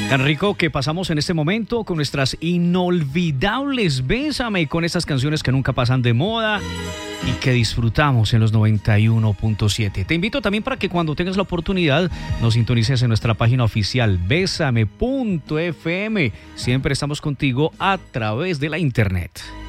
Tan rico que pasamos en este momento con nuestras inolvidables Bésame, con estas canciones que nunca pasan de moda y que disfrutamos en los 91.7. Te invito también para que cuando tengas la oportunidad nos sintonices en nuestra página oficial besame.fm. Siempre estamos contigo a través de la internet.